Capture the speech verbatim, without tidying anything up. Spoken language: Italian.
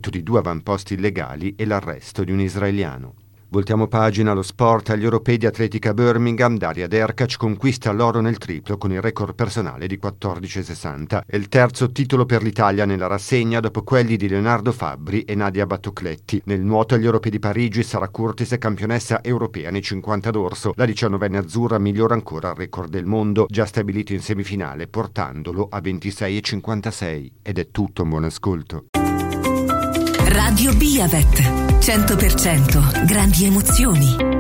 delitto di due avamposti illegali e l'arresto di un israeliano. Voltiamo pagina allo sport. Agli europei di atletica Birmingham, Daria Derkac conquista l'oro nel triplo con il record personale di quattordici virgola sessanta. È il terzo titolo per l'Italia nella rassegna dopo quelli di Leonardo Fabbri e Nadia Battocletti. Nel nuoto agli europei di Parigi, Sara Curtis è campionessa europea nei cinquanta d'orso. La diciannovenne azzurra migliora ancora il record del mondo, già stabilito in semifinale, portandolo a ventisei virgola cinquantasei. Ed è tutto, un buon ascolto. Radio Biavet, cento per cento grandi emozioni.